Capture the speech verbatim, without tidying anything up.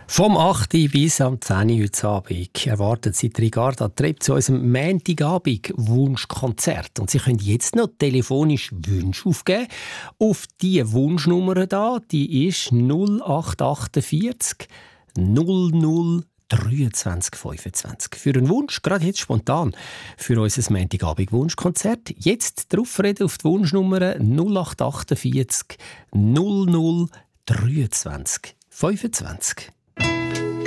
Vom acht Uhr bis am zehn Uhr heute Abend erwartet Sie Ricarda Trepp zu unserem Montagabend Wunschkonzert. Und Sie können jetzt noch telefonisch Wünsche aufgeben. Auf diese Wunschnummer da, die ist null acht achtundvierzig null null dreiundzwanzig fünfundzwanzig. Für einen Wunsch, gerade jetzt spontan, für unser Montagabend Wunschkonzert. Jetzt draufreden auf die Wunschnummer null acht achtundvierzig null null dreiundzwanzig fünfundzwanzig.